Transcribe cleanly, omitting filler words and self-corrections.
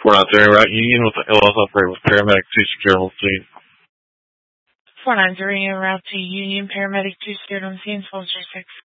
493 Route Union with the LS operator with paramedic 2 secure hold scene. 493 Route to Union, paramedic 2 secured on scene, soldier 6.